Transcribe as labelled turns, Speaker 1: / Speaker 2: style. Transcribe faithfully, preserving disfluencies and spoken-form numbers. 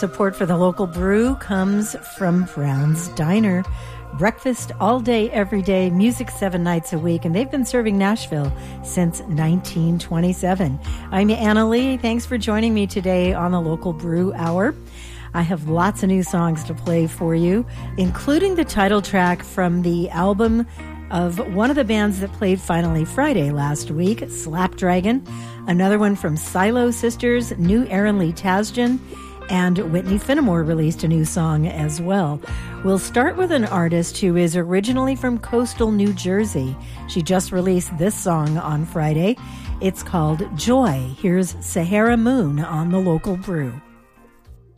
Speaker 1: support for the local brew comes from Brown's Diner. Breakfast all day, every day, music seven nights a week, and they've been serving Nashville since nineteen twenty-seven. I'm Anna Lee. Thanks for joining me today on the Local Brew Hour. I have lots of new songs to play for you, including the title track from the album of one of the bands that played Finally Friday last week, Slapdragon, another one from Silo Sisters, new Aaron Lee Tasjan, and Whitney Finnemore released a new song as well. We'll start with an artist who is originally from coastal New Jersey. She just released this song on Friday. It's called Joy. Here's Sahara Moon on the Local Brew.